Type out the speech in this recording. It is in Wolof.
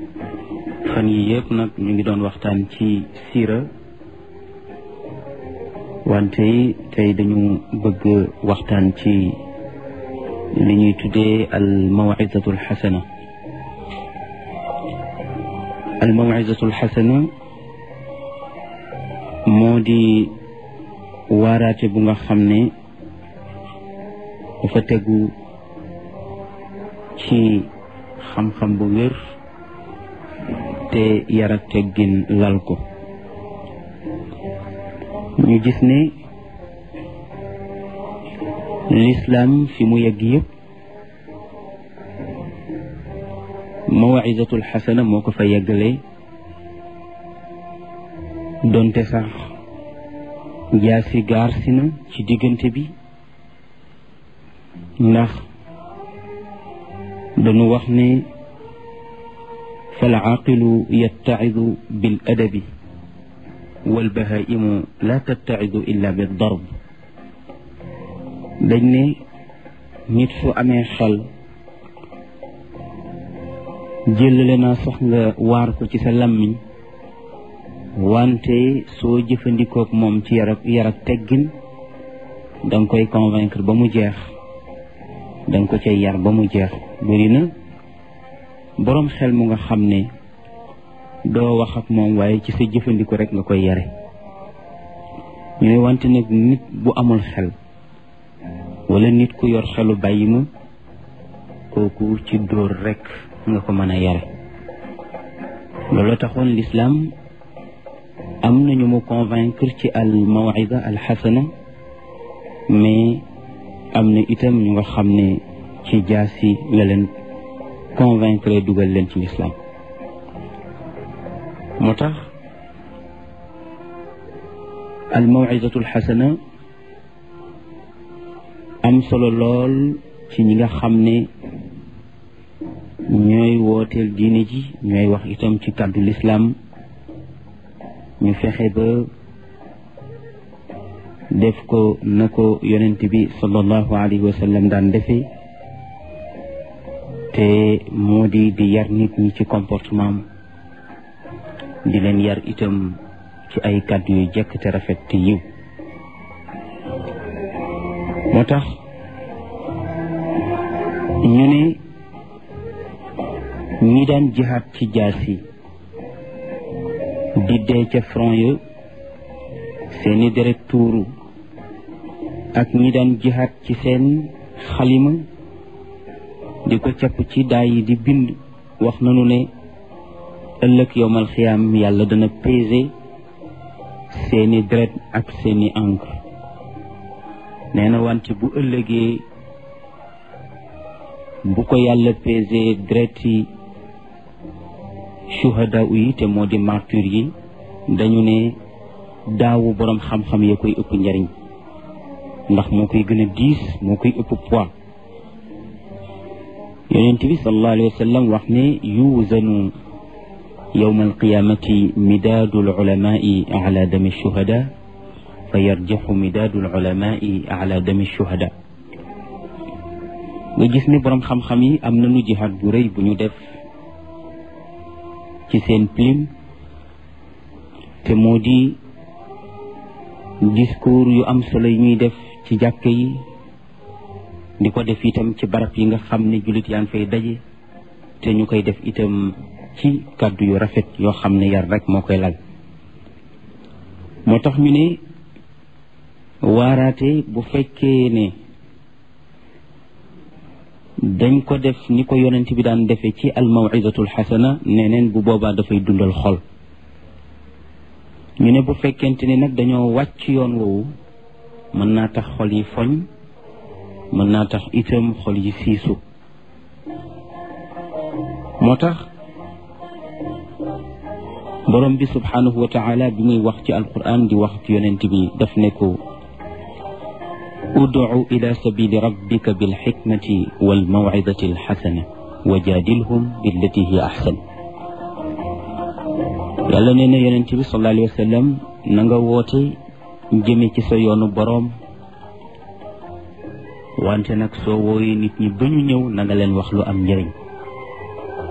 fan yi yëpp nag ñu ngi doon waxtaan ci siira wante tey dañu bëgg waxtaan ci li ñuy tuddee al mawizatul xasana. al mawizatul xasana moo di waaraate bu nga xam ne dafa tegu ci xam-xam bu wér te yar ak teggin lal ko. ñu gis ne lislaam fi mu yegg yëpp mawizatul xasana moo ko fa yeggale, donte sax jaasi gaar si na ci diggante bi, ndax dañu wax ne fal aaqilu yattacidu bil adabi wal bahaimu la tattacidu illa bi darb. dañ ne nit fu amee xel jëlale naa sax nga waar ko ci sa làmmiñ, wante soo jëfandikook moom ci yar ak teggin danga koy convaincre ba mu jeex, danga ko cay yar ba mu jeex. bëri na boroom xel mu nga xam ne doo wax ak moom waaye ci sa jëfandiko rek nga koy yare. ñu ne wante nag nit bu amul xel wala nit ku yor xelu bàyyi ma, kooku ci dóor rek nga ko mën a yare. loolu taxoon lislaam am nañu mu convaincre ci al mawida al xasana, mais am na itam ñu nga xam ne ci jaasi la leen convaincre dugal leen ci lislaam. moo tax al mawizatul xasana am solo lool ci ñi nga xam ne ñooy wooteel diine ji, ñooy wax itam ci kàddu lislaam. ñu fexe ba def ko na ko yonent bi sallallahu alayhi wa sallam daan defee, te moo di yar nit ñi ci comportement, di leen yar itam ci ay kàddu yu jekk te rafet te yiw. moo tax ñu ne ñi daan jihaad ci jaasi di dee ca front ya seeni deret tuuru, ak ñi daan jihaad ci seen xalima di ko capp ci daay yi di bind, wax nañu ne ëllëg yowmal xiyaam yàlla dana peser seeni deret ak seeni encre. nee na wante bu ëllëgee bu ko yàlla peser deret yi shuhada yi te moo di martyr yi, dañu ne daawu boroom xam-xam ya koy ëpp njariñ, ndax moo koy gën a diis, moo koy ëpp poids. yonent bi sallallahu alayhi wa sallam wax ne yuuzanu yowma alqiyamati midaadu alulamai ala dami shuhada fa yarjaxu midaadu alulamai ala dami shuhada. nga gis ne boroom xam-xam yi am nañu jihaad bu rëy bu ñu def ci seen plume, te moo di discours yu am solo yi ñuy def ci jàkka yi, di ko def itam ci barab yi nga xam ne jullit yaa ngi fay daje, te ñu koy def itam ci kàddu yu rafet yoo xam ne yar rek moo koy lal. moo tax ñu ne waaraate bu fekkee ne dañ ko def ni ko yonent bi daan defee ci al mawizatul xasana, neneen bu boobaa dafay dundal xol. ñu ne bu fekkente ne nag dañoo wàcc yoon woowu, mën naa tax xol yi foñ, mën naa tax itam xol yi siisu. moo tax borom bi subhanahu wa taala bi muy wax ci alquran di wax ci yonent bi daf ne ko ud'u ila sabili rabbika bilxikmati walmawcidati alxasana wa jaadilhum billati hiya axsan. yàlla nee na yonent bi sallallahu alayhi wa sallam na nga woote jëme ci sa yoonu boroom, wante nag soo wooyee nit ñi ba ñu ñëw na nga leen wax lu am njëriñ.